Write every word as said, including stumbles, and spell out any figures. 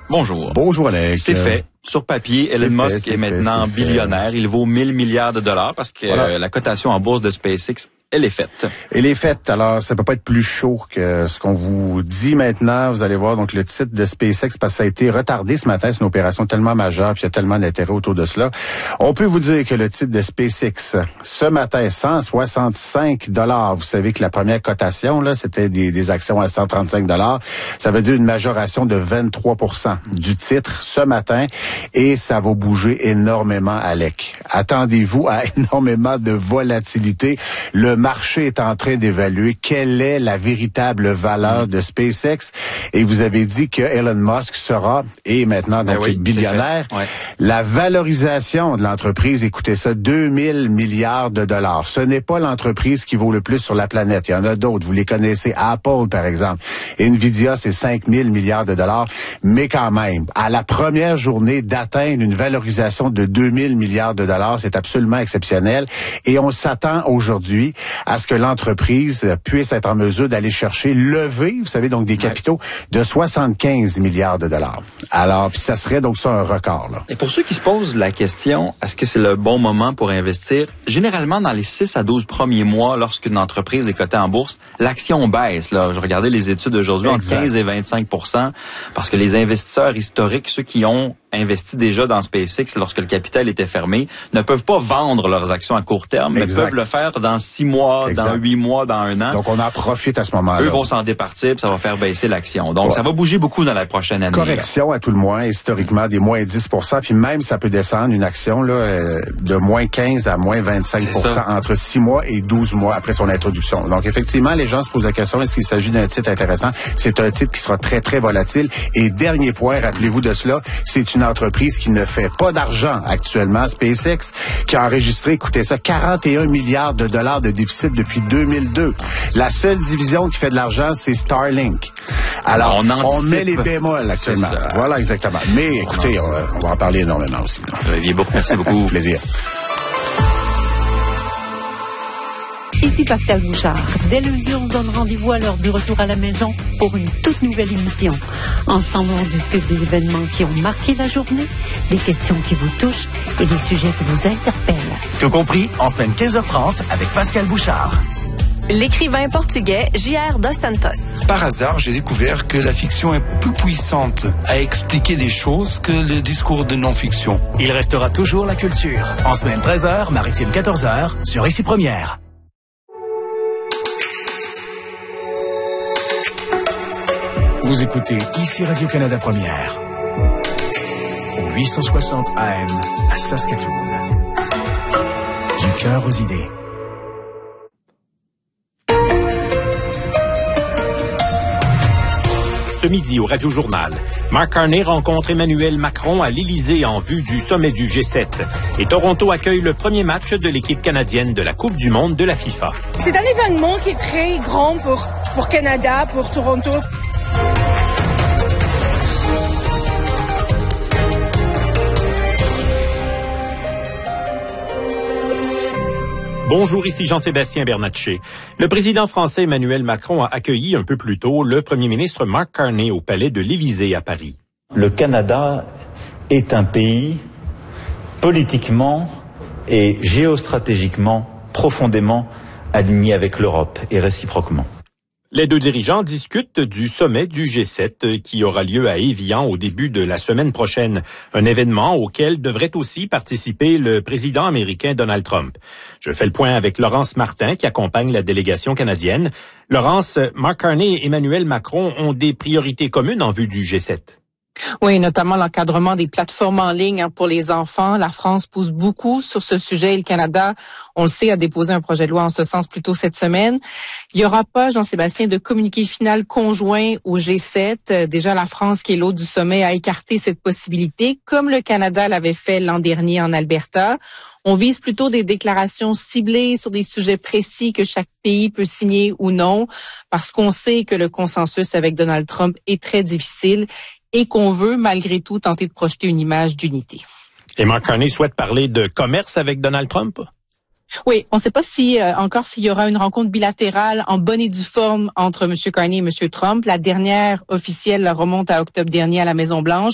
Bonjour. Bonjour Alex. C'est fait. Sur papier, Elon Musk est maintenant billionnaire. Il vaut mille milliards de dollars parce que voilà. La cotation en bourse de SpaceX, elle est faite. Elle est faite. Alors, ça peut pas être plus chaud que ce qu'on vous dit maintenant. Vous allez voir donc le titre de SpaceX parce que ça a été retardé ce matin. C'est une opération tellement majeure puis il y a tellement d'intérêt autour de cela. On peut vous dire que le titre de SpaceX, ce matin, cent soixante-cinq dollars. Vous savez que la première cotation, là, c'était des, des actions à cent trente-cinq dollars. Ça veut dire une majoration de vingt-trois pour cent du titre ce matin. Et ça va bouger énormément, Alec. Attendez-vous à énormément de volatilité. Le marché est en train d'évaluer quelle est la véritable valeur de SpaceX. Et vous avez dit que Elon Musk sera, et maintenant donc ben oui, billionnaire. Ouais. La valorisation de l'entreprise, écoutez ça, deux mille milliards de dollars. Ce n'est pas l'entreprise qui vaut le plus sur la planète. Il y en a d'autres. Vous les connaissez. Apple, par exemple. Nvidia, c'est cinq mille milliards de dollars. Mais quand même, à la première journée d'atteindre une valorisation de deux mille milliards de dollars, c'est absolument exceptionnel. Et on s'attend aujourd'hui à ce que l'entreprise puisse être en mesure d'aller chercher, lever, vous savez, donc des capitaux de soixante-quinze milliards de dollars. Alors, puis ça serait donc ça un record, là. Et pour ceux qui se posent la question, est-ce que c'est le bon moment pour investir? Généralement, dans les six à douze premiers mois, lorsqu'une entreprise est cotée en bourse, l'action baisse, là. Je regardais les études aujourd'hui, entre quinze et vingt-cinq pour cent, parce que les investisseurs historiques, ceux qui ont investi déjà dans SpaceX lorsque le capital était fermé, ne peuvent pas vendre leurs actions à court terme, exact. Mais peuvent le faire dans six mois, exact. Dans huit mois, dans un an. Donc, on en profite à ce moment-là. Eux vont s'en départir, puis ça va faire baisser l'action. Donc, ouais. Ça va bouger beaucoup dans la prochaine année. Correction là. À tout le moins, historiquement, des moins dix pour cent, puis même ça peut descendre une action là de moins quinze à moins vingt-cinq pour cent entre six mois et douze mois après son introduction. Donc, effectivement, les gens se posent la question, est-ce qu'il s'agit d'un titre intéressant? C'est un titre qui sera très, très volatile. Et dernier point, rappelez-vous de cela, c'est une entreprise qui ne fait pas d'argent actuellement, SpaceX, qui a enregistré, écoutez ça, quarante et un milliards de dollars de déficit depuis deux mille deux. La seule division qui fait de l'argent, c'est Starlink. Alors, on, on met les bémols actuellement. Voilà, exactement. Mais on écoutez, on, on va en parler énormément aussi. Olivier Bourque, merci beaucoup. Plaisir. Ici Pascal Bouchard. Dès lundi, on se donne rendez-vous à l'heure du retour à la maison pour une toute nouvelle émission. Ensemble, on discute des événements qui ont marqué la journée, des questions qui vous touchent et des sujets qui vous interpellent. Tout compris, en semaine quinze heures trente avec Pascal Bouchard. L'écrivain portugais J R dos Santos. Par hasard, j'ai découvert que la fiction est plus puissante à expliquer des choses que le discours de non-fiction. Il restera toujours la culture. En semaine treize heures, maritime quatorze heures, sur Ici Première. Vous écoutez Ici Radio-Canada Première. Au huit cent soixante A M à Saskatoon. Du cœur aux idées. Ce midi au Radio Journal, Mark Carney rencontre Emmanuel Macron à l'Élysée en vue du sommet du G sept. Et Toronto accueille le premier match de l'équipe canadienne de la Coupe du monde de la FIFA. C'est un événement qui est très grand pour, pour Canada, pour Toronto. Bonjour, ici Jean-Sébastien Bernatchez. Le président français Emmanuel Macron a accueilli un peu plus tôt le premier ministre Mark Carney au palais de l'Élysée à Paris. Le Canada est un pays politiquement et géostratégiquement profondément aligné avec l'Europe et réciproquement. Les deux dirigeants discutent du sommet du G sept qui aura lieu à Évian au début de la semaine prochaine. Un événement auquel devrait aussi participer le président américain Donald Trump. Je fais le point avec Laurence Martin qui accompagne la délégation canadienne. Laurence, Mark Carney et Emmanuel Macron ont des priorités communes en vue du G sept. Oui, notamment l'encadrement des plateformes en ligne hein, pour les enfants. La France pousse beaucoup sur ce sujet et le Canada, on le sait, a déposé un projet de loi en ce sens plus tôt cette semaine. Il n'y aura pas, Jean-Sébastien, de communiqué final conjoint au G sept. Déjà, la France, qui est l'hôte du sommet, a écarté cette possibilité, comme le Canada l'avait fait l'an dernier en Alberta. On vise plutôt des déclarations ciblées sur des sujets précis que chaque pays peut signer ou non, parce qu'on sait que le consensus avec Donald Trump est très difficile et qu'on veut, malgré tout, tenter de projeter une image d'unité. Et Mark Carney souhaite parler de commerce avec Donald Trump? Oui, on ne sait pas si euh, encore s'il y aura une rencontre bilatérale en bonne et due forme entre M. Carney et M. Trump. La dernière officielle remonte à octobre dernier à la Maison-Blanche.